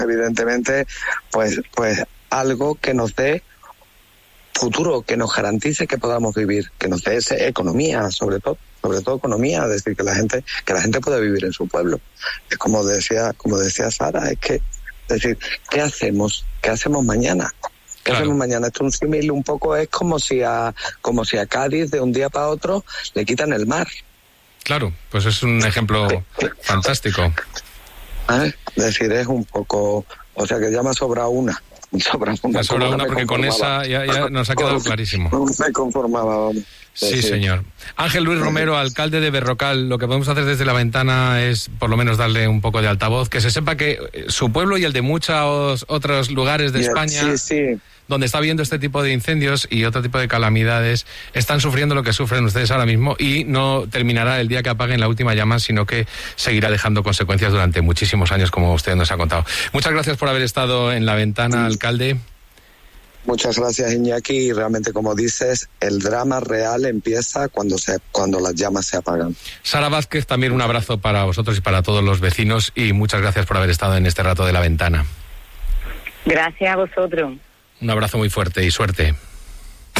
evidentemente, pues algo que nos dé futuro, que nos garantice que podamos vivir, que nos dé economía, sobre todo economía, es decir, que la gente pueda vivir en su pueblo. Es como decía Sara, es decir, ¿qué hacemos mañana? ¿Qué hacemos mañana? Esto un símil un poco es como si a Cádiz de un día para otro le quitan el mar. Claro, pues es un ejemplo fantástico. Es decir, es un poco, o sea que ya me ha sobrado una. Me sobra una porque con esa ya nos ha quedado clarísimo. No me conformaba, vamos. Sí, señor. Ángel Luis Romero, alcalde de Berrocal, lo que podemos hacer desde la ventana es por lo menos darle un poco de altavoz, que se sepa que su pueblo y el de muchos otros lugares de España, donde está habiendo este tipo de incendios y otro tipo de calamidades, están sufriendo lo que sufren ustedes ahora mismo y no terminará el día que apaguen la última llama, sino que seguirá dejando consecuencias durante muchísimos años, como usted nos ha contado. Muchas gracias por haber estado en la ventana, alcalde. Muchas gracias, Iñaki, y realmente, como dices, el drama real empieza cuando las llamas se apagan. Sara Vázquez, también un abrazo para vosotros y para todos los vecinos, y muchas gracias por haber estado en este rato de la ventana. Gracias a vosotros. Un abrazo muy fuerte y suerte.